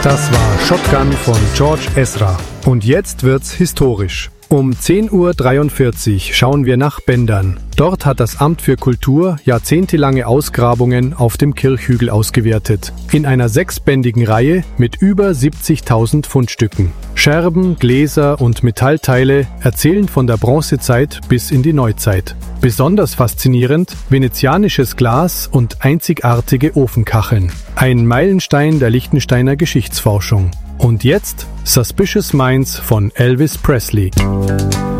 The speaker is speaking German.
Das war Shotgun von George Ezra. Und jetzt wird's historisch. Um 10:43 Uhr schauen wir nach Bendern. Dort hat das Amt für Kultur jahrzehntelange Ausgrabungen auf dem Kirchhügel ausgewertet. In einer 6-bändigen Reihe mit über 70.000 Fundstücken. Scherben, Gläser und Metallteile erzählen von der Bronzezeit bis in die Neuzeit. Besonders faszinierend venezianisches Glas und einzigartige Ofenkacheln. Ein Meilenstein der Liechtensteiner Geschichtsforschung. Und jetzt Suspicious Minds von Elvis Presley.